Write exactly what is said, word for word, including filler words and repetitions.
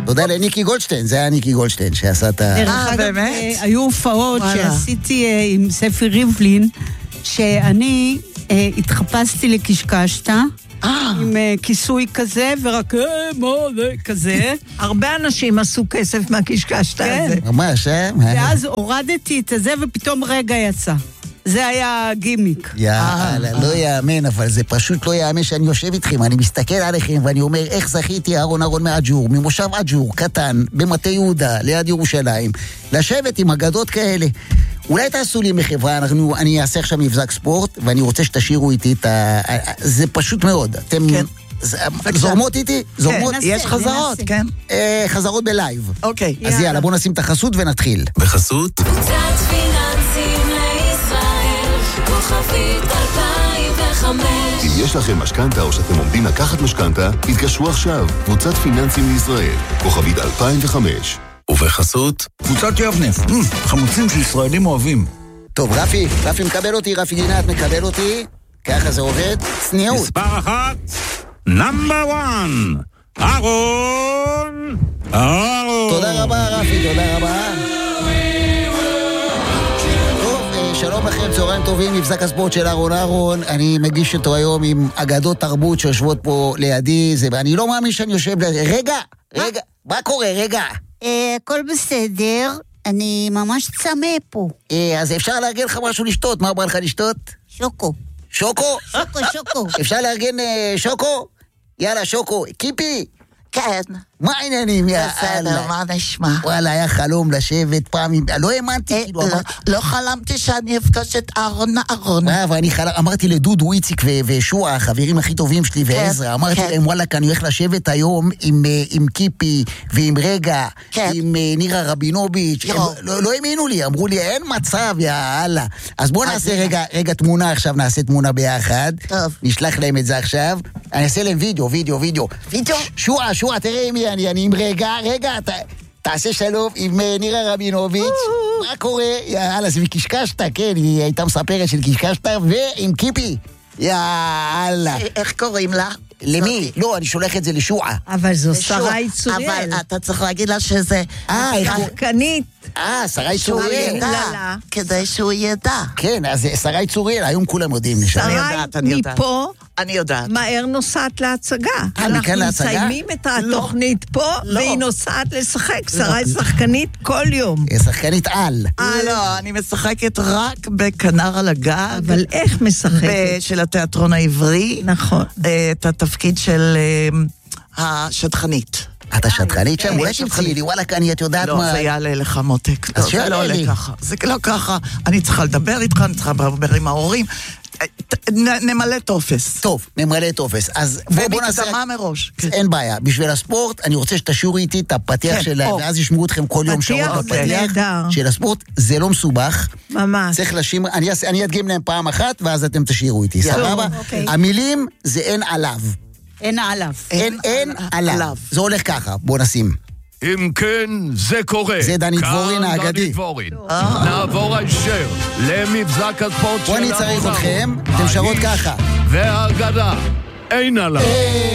תודה לניקי גולדשטיין, זה היה ניקי גולדשטיין שעשה את ה... דרך אגב, היו הופעות שעשיתי עם ספי ריבלין, שאני התחפשתי לקשקשתה, עם כיסוי כזה, ורק מה זה כזה. הרבה אנשים עשו כסף מהקשקשתה הזה. ממש, אה? ואז הורדתי את זה, ופתאום רגע יצא. זה היה גימיק. יאללה, לא יאמן, אבל זה פשוט לא יאמן שאני יושב איתכם, אני מסתכל עליכם ואני אומר, איך זכיתי אהרון אהרון מאג'ור, ממושב אג'ור, קטן, במטה יהודה, ליד ירושלים, לשבת עם אגדות כאלה. אולי תעשו לי מחברה, אנחנו, אני אעשה עכשיו מבזק ספורט, ואני רוצה שתשאירו איתי את ה... זה פשוט מאוד. אתם זורמות איתי? זורמות? יש חזרות, כן? חזרות בלייב. אוקיי. אז יאללה, בואו נשים את החסות ונתחיל. בחסות? קבוצת פיננסים לישראל, כוכבית אלפיים וחמש. אם יש לכם משכנתה או שאתם עומדים לקחת משכנתה, התקשרו עכשיו. קבוצת פיננסים לישראל, כוכבית אלפיים וחמש. ובחסות? קבוצת יבנה, חמוצים שישראלים אוהבים. טוב, רפי, רפי מקבל אותי, רפי גינת מקבל אותי, ככה זה עובד, צניעות. מספר אחת, נאמבר וואן, אהרון, אהרון. תודה רבה, רפי, תודה רבה. טוב, שלום לכם, צהריים טובים, מבזק הספורט של אהרון אהרון, אני מגיש אותו היום עם אגדות תרבות שיושבות פה לידי, ואני לא מאמין שאני יושב לידי, רגע, רגע, מה קורה, רגע? הכל בסדר, אני ממש צמא פה. אז אפשר לארגן לך משהו לשתות, מה בא לך לשתות? שוקו. שוקו? שוקו, שוקו. אפשר לארגן שוקו? יאללה, שוקו. קיפי? כן. מה העניינים, יאללה? בסדר, מה נשמע? וואלה, היה חלום לשבת פעם, לא האמנתי, כאילו, אמרתי... לא חלמתי שאני אפגש את אהרון אהרון. אה, ואני אמרתי לדודו, איציק ושוע, החברים הכי טובים שלי ועזרא, אמרתי להם, וואלה, אני הולך לשבת היום עם קיפי ועם רגע, עם נירה רבינוביץ', לא האמינו לי, אמרו לי, אין מצב, יאללה. אז בואו נעשה רגע תמונה עכשיו, נעשה תמונה ביחד. טוב. נשלח להם את זה עכשיו. אני אעשה להם וידאו, וידאו, וידאו. וידאו? שוע, שוע, תראה מי אני, אני עם רגע, רגע, ת, תעשה שלום עם נירה רבינוביץ', מה קורה? יאללה, זה מקשקשת, כן, היא הייתה מספרת של קשקשת, ועם קיפי, יאללה. איך קוראים לה? למי? לא, אני שולח את זה לשוע. אבל זו שרי צוריאל. אבל אתה צריך להגיד לה שזה שחקנית. אה, שרי צוריאל. כדי שהוא ידע. כן, אז שרי צוריאל, היום כולם יודעים. שרי מפה, אני יודעת. מהר נוסעת להצגה. אה, מכאן להצגה? אנחנו מסיימים את התוכנית פה, והיא נוסעת לשחק. שרי שחקנית כל יום. שחקנית על. לא, אני משחקת רק בכנר על הגג. אבל איך משחקת? של התיאטרון העברי. נכון. את התפקיד של השטחנית. אתה שטחנית שם? אולי תמצאי לי, וואלה, אני את יודעת מה... לא, זה יעלה לך מותק. זה לא עולה ככה. זה לא ככה. אני צריכה לדבר איתך, אני צריכה לדבר עם ההורים. נמלא תופס. טוב, נמלא תופס. אז בוא נעשה... ומקדמה מראש. אין בעיה. בשביל הספורט, אני רוצה שתשאירו איתי את הפתיח שלהם, ואז ישמעו אתכם כל יום שעות בפתיח של הספורט. זה לא מסובך. ממש. צריך להשים... אני אדגים להם פעם אחת, ואז אתם תשאירו איתי. סבבה? המילים זה אין עליו. אין עליו. אין, אין עליו. זה הולך ככה, בוא נשים. אם כן, זה קורה. זה דני דבורין האגדי. דני דבורין. נעבור הישר למבזק הספורט שלנו. בוא אני צריך אתכם, אתם שרות ככה. והאגדה, אין עליו.